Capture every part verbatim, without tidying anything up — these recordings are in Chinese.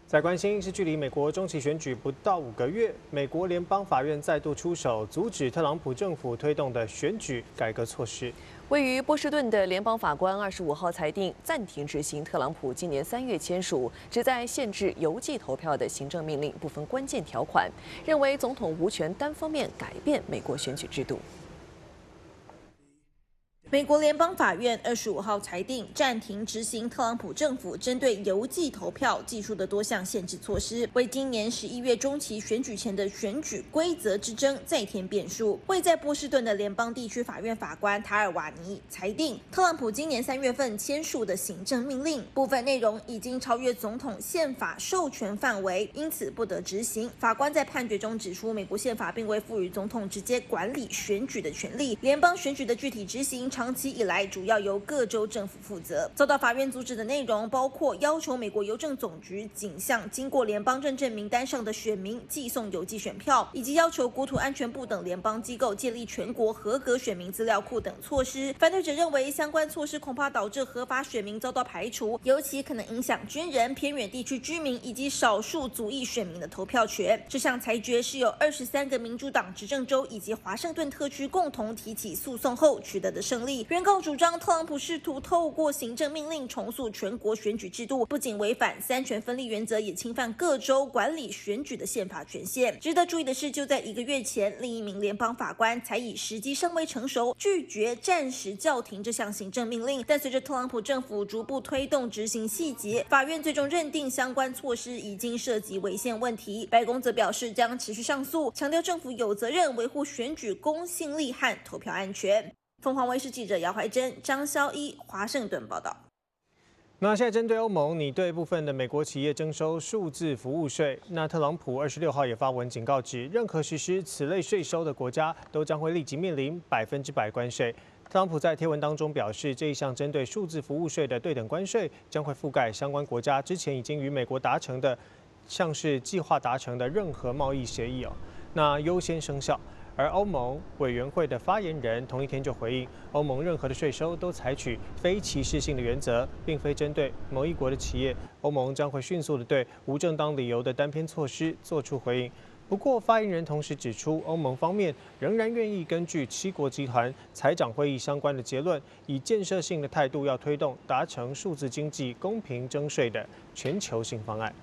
在关心是距离美国中期选举不到五个月，美国联邦法院再度出手阻止特朗普政府推动的选举改革措施。 位于波士顿的联邦法官二十五号裁定暂停执行特朗普今年三月签署旨在限制邮寄投票的行政命令部分关键条款，认为总统无权单方面改变美国选举制度。 美国联邦法院二十五号裁定暂停执行特朗普政府针对邮寄投票技术的多项限制措施，为今年十一月中期选举前的选举规则之争再添变数。位在波士顿的联邦地区法院法官塔尔瓦尼裁定，特朗普今年三月份签署的行政命令部分内容已经超越总统宪法授权范围，因此不得执行。法官在判决中指出，美国宪法并未赋予总统直接管理选举的权利，联邦选举的具体执行 长期以来，主要由各州政府负责。遭到法院阻止的内容包括要求美国邮政总局仅向经过联邦认证名单上的选民寄送邮寄选票，以及要求国土安全部等联邦机构建立全国合格选民资料库等措施。反对者认为，相关措施恐怕导致合法选民遭到排除，尤其可能影响军人、偏远地区居民以及少数族裔选民的投票权。这项裁决是由二十三个民主党执政州以及华盛顿特区共同提起诉讼后取得的胜利。 原告主张，特朗普试图透过行政命令重塑全国选举制度，不仅违反三权分立原则，也侵犯各州管理选举的宪法权限。值得注意的是，就在一个月前，另一名联邦法官才以时机尚未成熟，拒绝暂时叫停这项行政命令。但随着特朗普政府逐步推动执行细节，法院最终认定相关措施已经涉及违宪问题。白宫则表示将持续上诉，强调政府有责任维护选举公信力和投票安全。 凤凰卫视记者姚怀珍、张肖一华盛顿报道。 那现在针对欧盟拟对部分的美国企业征收数字服务税，那特朗普二十六号也发文警告指，任何实施此类税收的国家都将会立即面临百分之百关税。特朗普在贴文当中表示，这一项针对数字服务税的对等关税将会覆盖相关国家之前已经与美国达成的，像是计划达成的任何贸易协议哦，那优先生效。 而欧盟委员会的发言人同一天就回应，欧盟任何的税收都采取非歧视性的原则，并非针对某一国的企业。欧盟将会迅速的对无正当理由的单边措施做出回应。不过，发言人同时指出，欧盟方面仍然愿意根据七国集团财长会议相关的结论，以建设性的态度要推动达成数字经济公平征税的全球性方案。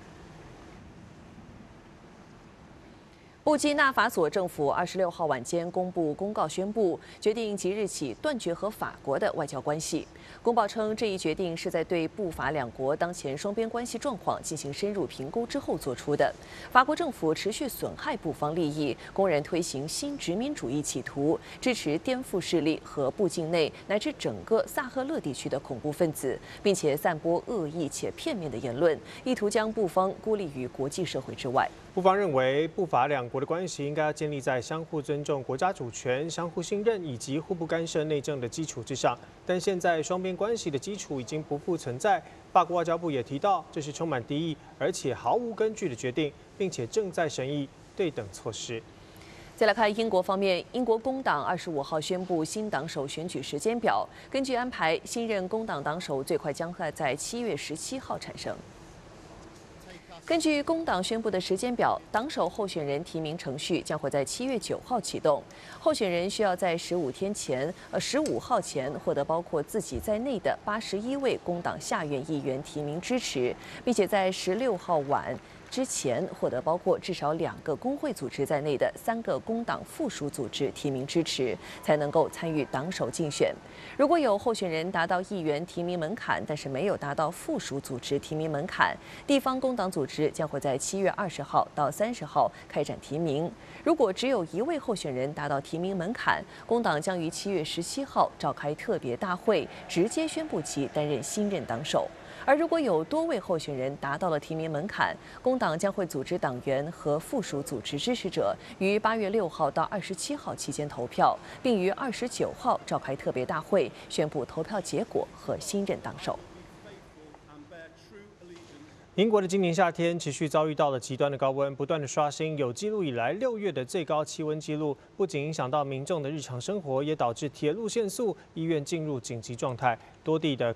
布基纳法索政府二十六号晚间公布公告，宣布决定即日起断绝和法国的外交关系。公报称，这一决定是在对布法两国当前双边关系状况进行深入评估之后做出的。法国政府持续损害布方利益，公然推行新殖民主义企图，支持颠覆势力和布境内乃至整个萨赫勒地区的恐怖分子，并且散播恶意且片面的言论，意图将布方孤立于国际社会之外。 布方认为，布法两国的关系应该要建立在相互尊重国家主权、相互信任以及互不干涉内政的基础之上。但现在双边关系的基础已经不复存在。法国外交部也提到，这是充满敌意而且毫无根据的决定，并且正在审议对等措施。 再来看英国方面，英国工党二十五号宣布新党首选举时间表。根据安排，新任工党党首最快将会在七月十七号产生。 根据工党宣布的时间表，党首候选人提名程序将会在七月九号启动。候选人需要在十五天前，呃，十五号前获得包括自己在内的八十一位工党下院议员提名支持，并且在十六号晚 之前获得包括至少两个工会组织在内的三个工党附属组织提名支持，才能够参与党首竞选。如果有候选人达到议员提名门槛，但是没有达到附属组织提名门槛，地方工党组织将会在七月二十号到三十号开展提名。如果只有一位候选人达到提名门槛，工党将于七月十七号召开特别大会，直接宣布其担任新任党首。 而如果有多位候选人达到了提名门槛，工党将会组织党员和附属组织支持者于八月六号到二十七号期间投票，并于二十九号召开特别大会，宣布投票结果和新任党首。 英国的今年夏天持续遭遇到了极端的高温，不断的刷新有记录以来六月的最高气温纪录，不仅影响到民众的日常生活，也导致铁路限速，医院进入紧急状态，多地的